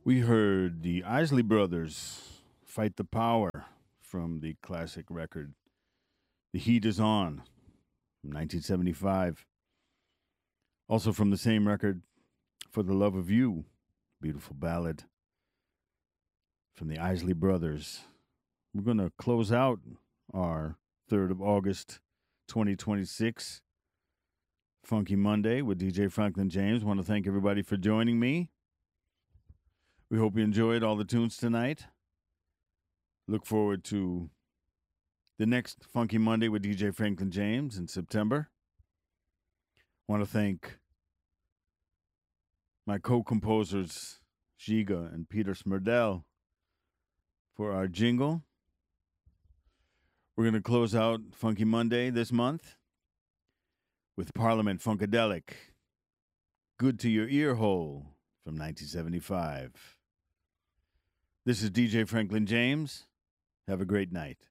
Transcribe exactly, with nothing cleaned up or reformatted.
We heard the Isley Brothers Fight the Power from the classic record The Heat Is On from nineteen seventy-five. Also from the same record, For the Love of You, beautiful ballad from the Isley Brothers. We're going to close out our third of August twenty twenty-six Funky Monday with D J Franklin James. Want to thank everybody for joining me. We hope you enjoyed all the tunes tonight. Look forward to the next Funky Monday with D J Franklin James in September. Want to thank my co-composers Giga and Peter Smerdell for our jingle. We're going to close out Funky Monday this month with Parliament Funkadelic, Good to Your Ear Hole from nineteen seventy-five. This is D J Franklin James. Have a great night.